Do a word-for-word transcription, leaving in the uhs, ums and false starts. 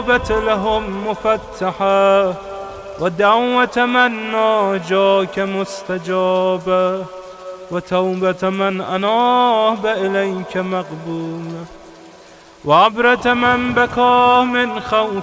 التوبة لهم مفتحة، ودعوة من ناجاك مستجابة، وتوبة من أناب إليك مقبولة، وعبرة من بكى من خوف